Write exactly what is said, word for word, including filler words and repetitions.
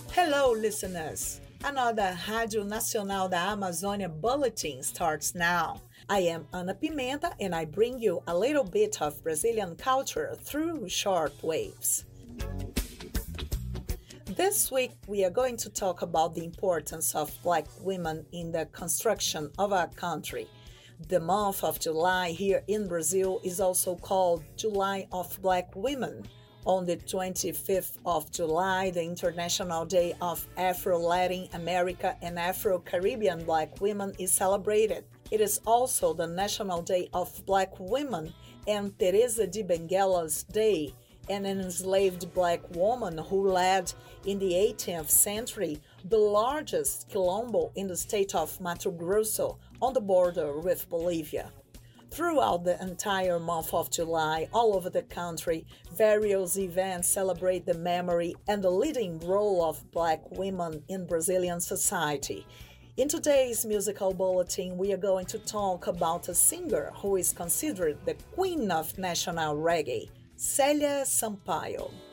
Hello, listeners! Another Rádio Nacional da Amazônia bulletin starts now. I am Ana Pimenta and I bring you a little bit of Brazilian culture through short waves. This week, we are going to talk about the importance of Black women in the construction of our country. The month of July here in Brazil is also called July of Black Women. On the twenty-fifth of July, the International Day of Afro-Latin America and Afro-Caribbean Black Women is celebrated. It is also the National Day of Black Women and Teresa de Benguela's Day, an enslaved black woman who led, in the eighteenth century, the largest quilombo in the state of Mato Grosso on the border with Bolivia. Throughout the entire month of July, all over the country, various events celebrate the memory and the leading role of Black women in Brazilian society. In today's musical bulletin, we are going to talk about a singer who is considered the queen of national reggae, Célia Sampaio.